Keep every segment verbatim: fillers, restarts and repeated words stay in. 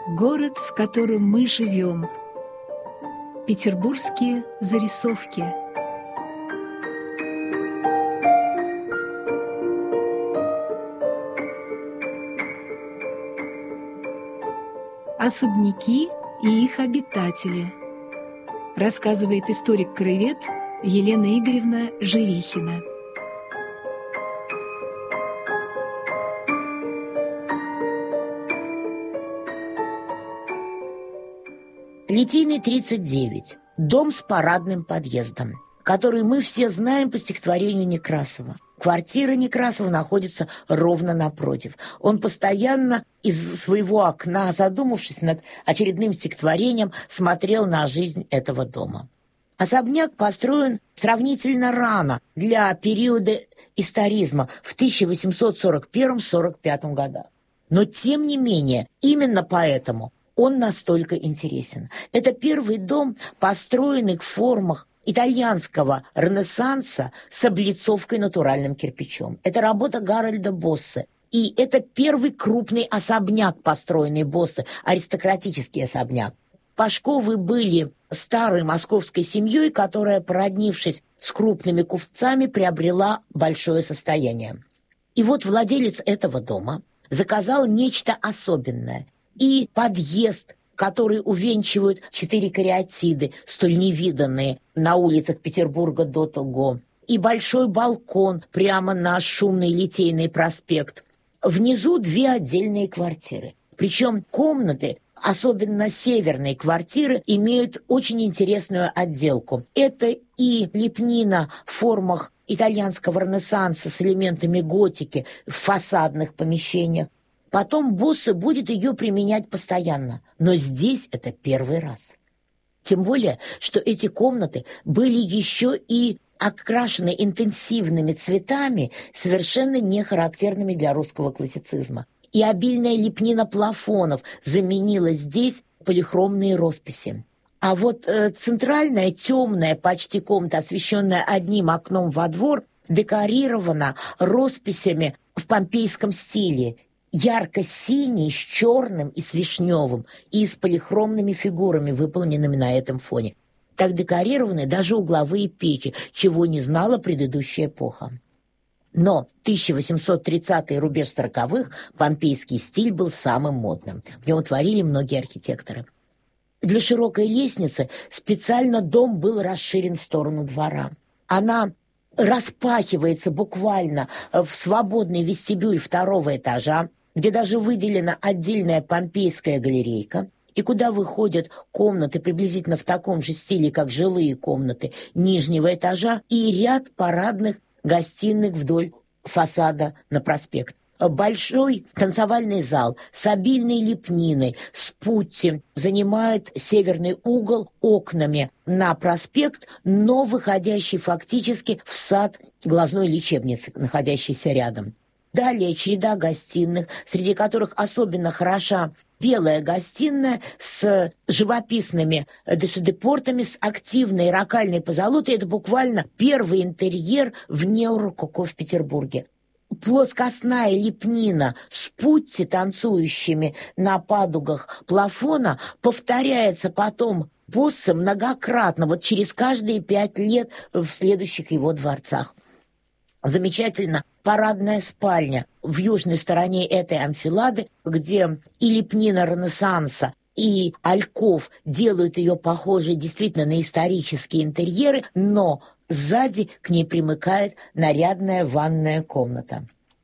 Город, в котором мы живем. Петербургские зарисовки. Особняки и их обитатели. Рассказывает историк-краевед Елена Игоревна Жирихина. Литейный, тридцать девять. Дом с парадным подъездом, который мы все знаем по стихотворению Некрасова. Квартира Некрасова находится ровно напротив. Он постоянно из своего окна, задумавшись над очередным стихотворением, смотрел на жизнь этого дома. Особняк построен сравнительно рано для периода историзма в тысяча восемьсот сорок первом — сорок пятом годах. Но, тем не менее, именно поэтому он настолько интересен. Это первый дом, построенный в формах итальянского ренессанса с облицовкой натуральным кирпичом. Это работа Гарольда Боссе. И это первый крупный особняк, построенный Боссе, аристократический особняк. Пашковы были старой московской семьей, которая, породнившись с крупными купцами, приобрела большое состояние. И вот владелец этого дома заказал нечто особенное. И подъезд, который увенчивают четыре кариатиды, столь невиданные на улицах Петербурга до того, и большой балкон прямо на шумный Литейный проспект. Внизу две отдельные квартиры. Причем комнаты, особенно северные квартиры, имеют очень интересную отделку. Это и лепнина в формах итальянского ренессанса с элементами готики в фасадных помещениях. Потом Боссе будет ее применять постоянно. Но здесь это первый раз. Тем более, что эти комнаты были еще и окрашены интенсивными цветами, совершенно не характерными для русского классицизма. И обильная лепнина плафонов заменила здесь полихромные росписи. А вот э, центральная темная почти комната, освещенная одним окном во двор, декорирована росписями в помпейском стиле, ярко-синий, с черным и с вишневым, и с полихромными фигурами, выполненными на этом фоне. Так декорированы даже угловые печи, чего не знала предыдущая эпоха. Но тысяча восемьсот тридцатый рубеж сороковых помпейский стиль был самым модным. В нем творили многие архитекторы. Для широкой лестницы специально дом был расширен в сторону двора. Она распахивается буквально в свободный вестибюль второго этажа, где даже выделена отдельная помпейская галерейка, и куда выходят комнаты приблизительно в таком же стиле, как жилые комнаты нижнего этажа, и ряд парадных гостиных вдоль фасада на проспект. Большой танцевальный зал с обильной лепниной, с путти, занимает северный угол окнами на проспект, но выходящий фактически в сад глазной лечебницы, находящейся рядом. Далее череда гостиных, среди которых особенно хороша белая гостиная с живописными десудепортами, с активной рокальной позолотой. Это буквально первый интерьер в неорококо в Петербурге. Плоскостная лепнина с путти, танцующими на падугах плафона, повторяется потом Боссе многократно, вот через каждые пять лет в следующих его дворцах. Замечательно парадная спальня в южной стороне этой амфилады, где и лепнина Ренессанса, и альков делают ее похожей действительно на исторические интерьеры, но сзади к ней примыкает нарядная ванная комната.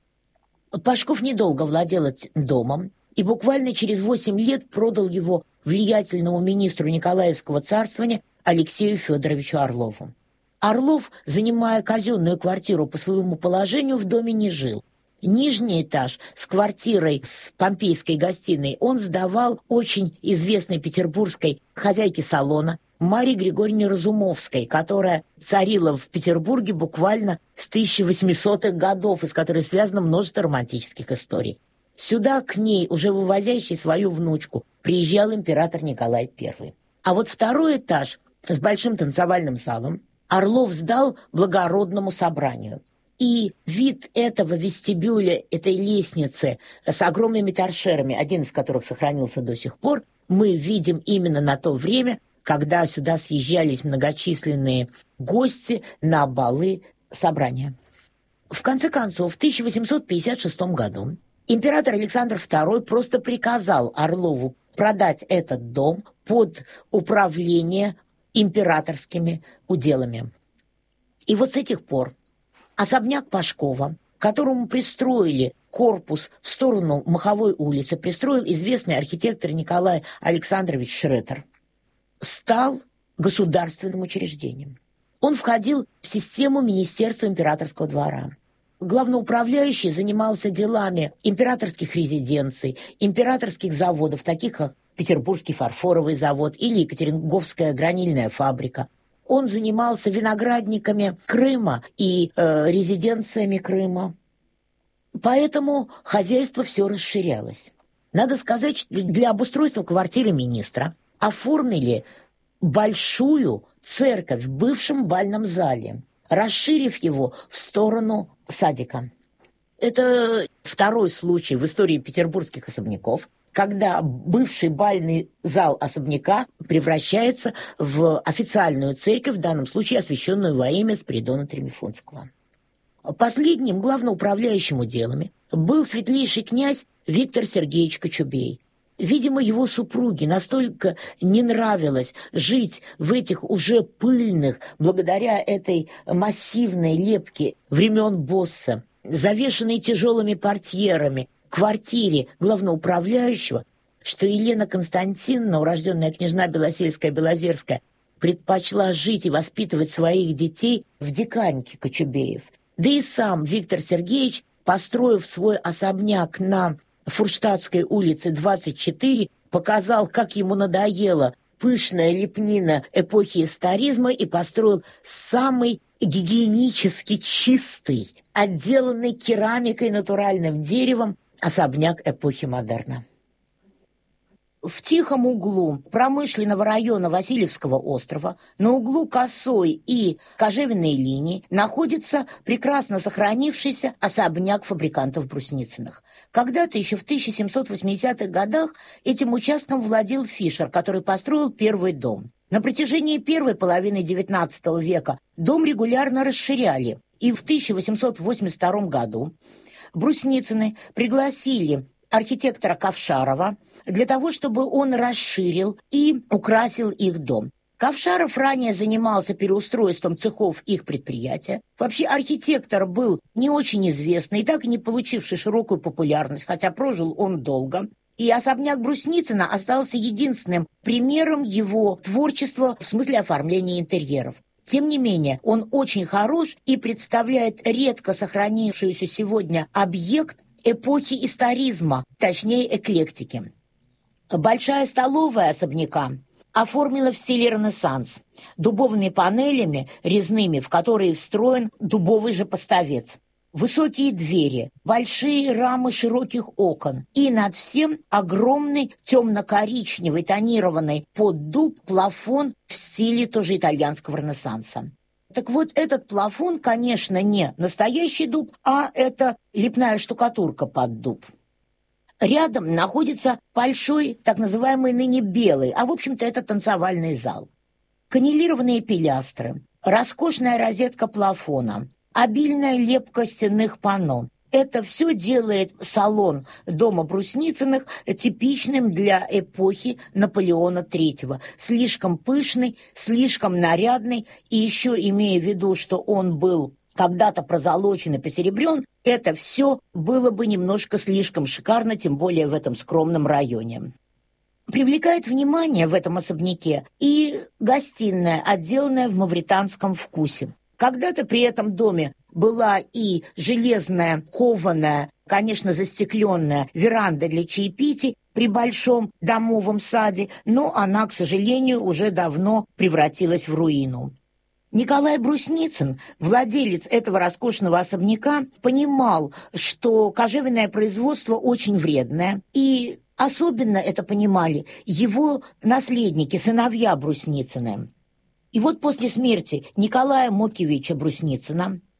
Пашков недолго владел этим домом и буквально через восемь лет продал его влиятельному министру Николаевского царствования Алексею Федоровичу Орлову. Орлов, занимая казенную квартиру по своему положению, в доме не жил. Нижний этаж с квартирой с помпейской гостиной он сдавал очень известной петербургской хозяйке салона Марии Григорьевне Разумовской, которая царила в Петербурге буквально с тысяча восьмисотых годов, из которой связано множество романтических историй. Сюда к ней, уже вывозящей свою внучку, приезжал император Николай Первый. А вот второй этаж с большим танцевальным залом Орлов сдал благородному собранию. И И вид этого вестибюля, этой лестницы с огромными торшерами, один из которых сохранился до сих пор, мы видим именно на то время, когда сюда съезжались многочисленные гости на балы, собрания. В конце концов, в тысяча восемьсот пятьдесят шестом году император Александр второй просто приказал Орлову продать этот дом под управление императорскими уделами. И вот с этих пор особняк Пашкова, которому пристроили корпус в сторону Маховой улицы, пристроил известный архитектор Николай Александрович Шретер, стал государственным учреждением. Он входил в систему Министерства императорского двора. Главноуправляющий занимался делами императорских резиденций, императорских заводов, таких как Петербургский фарфоровый завод или Екатеринговская гранильная фабрика. Он занимался виноградниками Крыма и э, резиденциями Крыма. Поэтому хозяйство все расширялось. Надо сказать, что для обустройства квартиры министра оформили большую церковь в бывшем бальном зале, расширив его в сторону садика. Это второй случай в истории петербургских особняков, когда бывший бальный зал особняка превращается в официальную церковь, в данном случае освященную во имя Спиридона Тремифунского. Последним главноуправляющим уделами был светлейший князь Виктор Сергеевич Кочубей. Видимо, его супруге настолько не нравилось жить в этих уже пыльных, благодаря этой массивной лепке времен Босса, завешенной тяжелыми портьерами, квартире главноуправляющего, что Елена Константиновна, урожденная княжна Белосельская-Белозерская, предпочла жить и воспитывать своих детей в диканьке Кочубеев. Да и сам Виктор Сергеевич, построив свой особняк на Фурштадтской улице двадцать четыре, показал, как ему надоела пышная лепнина эпохи историзма и построил самый гигиенически чистый, отделанный керамикой, натуральным деревом особняк эпохи модерна. В тихом углу промышленного района Васильевского острова, на углу Косой и Кожевенной линии, находится прекрасно сохранившийся особняк фабрикантов Брусницыных. Когда-то, еще в тысяча семьсот восьмидесятых годах, этим участком владел Фишер, который построил первый дом. На протяжении первой половины девятнадцатого века дом регулярно расширяли, и в тысяча восемьсот восемьдесят втором году Брусницыны пригласили архитектора Ковшарова для того, чтобы он расширил и украсил их дом. Ковшаров ранее занимался переустройством цехов их предприятия. Вообще архитектор был не очень известный, и так и не получивший широкую популярность, хотя прожил он долго. И особняк Брусницына остался единственным примером его творчества в смысле оформления интерьеров. Тем не менее, он очень хорош и представляет редко сохранившийся сегодня объект эпохи историзма, точнее эклектики. Большая столовая особняка оформила в стиле Ренессанс, дубовыми панелями резными, в которые встроен дубовый же поставец. Высокие двери, большие рамы широких окон и над всем огромный темно-коричневый тонированный под дуб плафон в стиле тоже итальянского Ренессанса. Так вот, этот плафон, конечно, не настоящий дуб, а это лепная штукатурка под дуб. Рядом находится большой, так называемый ныне белый, а в общем-то это танцевальный зал. Каннелированные пилястры, роскошная розетка плафона, обильная лепка стенных панно. Это все делает салон дома Брусницыных типичным для эпохи Наполеона третьего. Слишком пышный, слишком нарядный, и еще имея в виду, что он был когда-то прозолочен и посеребрен, это все было бы немножко слишком шикарно, тем более в этом скромном районе. Привлекает внимание в этом особняке и гостиная, отделанная в мавританском вкусе. Когда-то при этом доме была и железная, кованая, конечно, застекленная веранда для чаепитий при большом домовом саде, но она, к сожалению, уже давно превратилась в руину. Николай Брусницын, владелец этого роскошного особняка, понимал, что кожевенное производство очень вредное, и особенно это понимали его наследники, сыновья Брусницыны. И вот после смерти Николая Мокевича Брусницына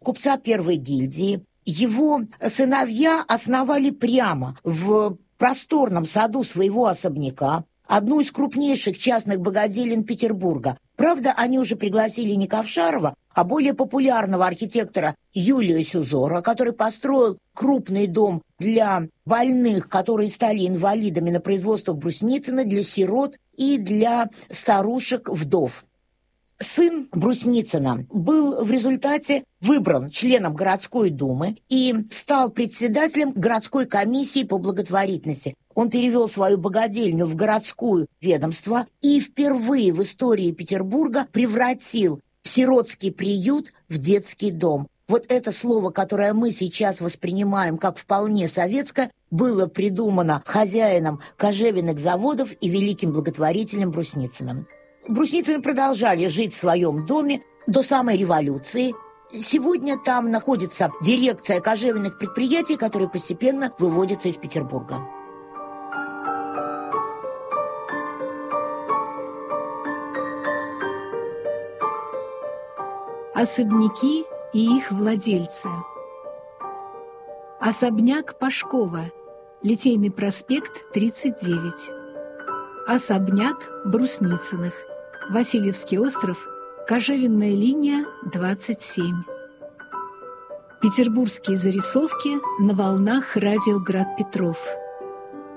купца первой гильдии. Его сыновья основали прямо в просторном саду своего особняка одну из крупнейших частных богателен Петербурга. Правда, они уже пригласили не Ковшарова, а более популярного архитектора Юлия Сюзора, который построил крупный дом для больных, которые стали инвалидами, на производство Брусницына, для сирот и для старушек-вдов. Сын Брусницына был в результате выбран членом городской думы и стал председателем городской комиссии по благотворительности. Он перевел свою богадельню в городское ведомство и впервые в истории Петербурга превратил сиротский приют в детский дом. Вот это слово, которое мы сейчас воспринимаем как вполне советское, было придумано хозяином кожевенных заводов и великим благотворителем Брусницыным. Брусницыны продолжали жить в своем доме до самой революции. Сегодня там находится дирекция кожевенных предприятий, которые постепенно выводятся из Петербурга. Особняки и их владельцы. Особняк Пашкова, Литейный проспект, тридцать девять. Особняк Брусницыных, Васильевский остров, Кожевенная линия, двадцать семь. Петербургские зарисовки на волнах радио «Град Петров».